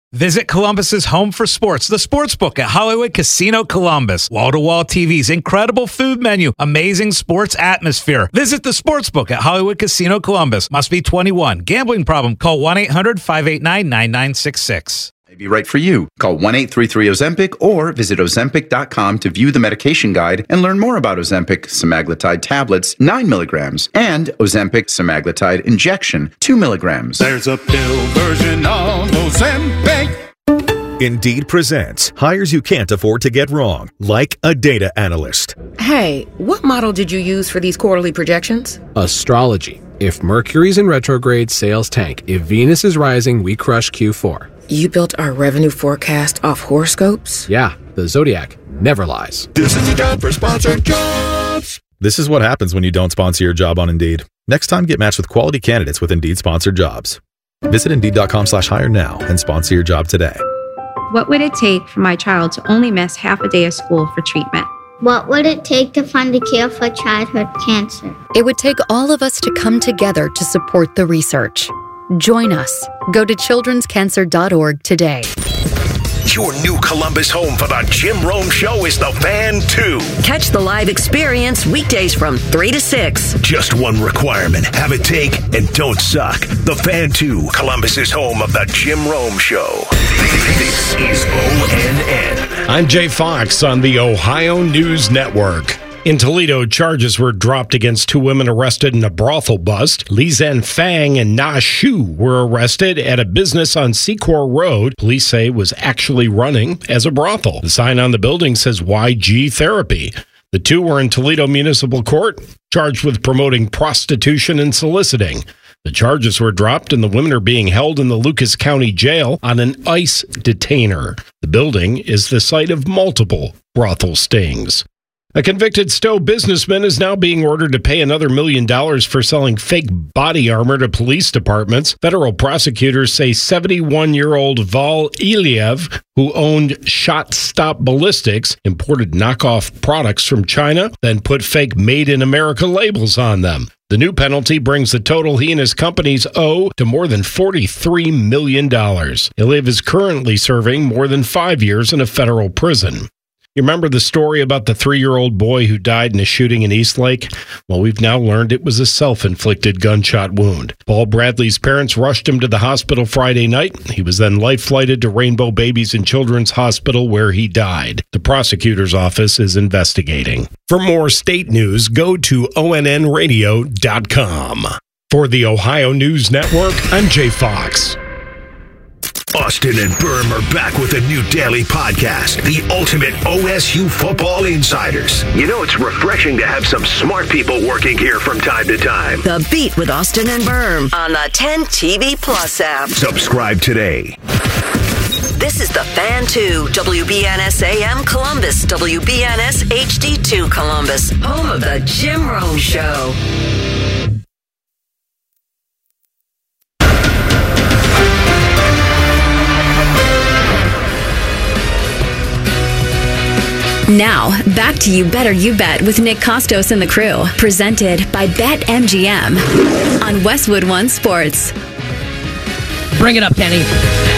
Visit Columbus's home for sports, the Sportsbook at Hollywood Casino Columbus. Wall-to-wall TVs, incredible food menu, amazing sports atmosphere. Visit the Sportsbook at Hollywood Casino Columbus. Must be 21. Gambling problem? Call 1-800-589-9966. May be right for you. Call 1-833-OZEMPIC or visit Ozempic.com to view the medication guide and learn more about Ozempic semaglutide tablets 9 milligrams and Ozempic semaglutide injection 2 milligrams. There's a pill version of Ozempic. Indeed presents hires you can't afford to get wrong, like a data analyst. Hey, what model did you use for these quarterly projections? Astrology. If Mercury's in retrograde, sales tank. If Venus is rising, we crush Q4. You built our revenue forecast off horoscopes? Yeah, the Zodiac never lies. This is the job for sponsored jobs. This is what happens when you don't sponsor your job on Indeed. Next time, get matched with quality candidates with Indeed sponsored jobs. Visit Indeed.com/hire now and sponsor your job today. What would it take for my child to only miss half a day of school for treatment? What would it take to fund a cure for childhood cancer? It would take all of us to come together to support the research. Join us. Go to childrenscancer.org today. Your new Columbus home for the Jim Rome Show is the Fan 2. Catch the live experience weekdays from 3 to 6. Just one requirement. Have a take and don't suck. The Fan 2, Columbus's home of the Jim Rome Show. This is ONN. I'm Jay Fox on the Ohio News Network. In Toledo, charges were dropped against two women arrested in a brothel bust. Li Zhen Fang and Na Shu were arrested at a business on Secor Road. Police say was actually running as a brothel. The sign on the building says YG Therapy. The two were in Toledo Municipal Court, charged with promoting prostitution and soliciting. The charges were dropped and the women are being held in the Lucas County Jail on an ICE detainer. The building is the site of multiple brothel stings. A convicted Stowe businessman is now being ordered to pay another $1 million for selling fake body armor to police departments. Federal prosecutors say 71-year-old Val Iliev, who owned Shot Stop Ballistics, imported knockoff products from China, then put fake Made in America labels on them. The new penalty brings the total he and his companies owe to more than $43 million. Iliev is currently serving more than 5 years in a federal prison. You remember the story about the 3-year-old boy who died in a shooting in Eastlake? Well, we've now learned it was a self-inflicted gunshot wound. Paul Bradley's parents rushed him to the hospital Friday night. He was then life-flighted to Rainbow Babies and Children's Hospital, where he died. The prosecutor's office is investigating. For more state news, go to onnradio.com. For the Ohio News Network, I'm Jay Fox. Austin and Berm are back with a new daily podcast, The Ultimate OSU Football Insiders. You know, it's refreshing to have some smart people working here from time to time. The Beat with Austin and Berm on the 10 TV Plus app. Subscribe today. This is the Fan 2, WBNS AM Columbus, WBNS HD2 Columbus, home of the Jim Rome Show. Now, back to You Better You Bet with Nick Costos and the crew. Presented by BetMGM on Westwood One Sports. Bring it up, Kenny.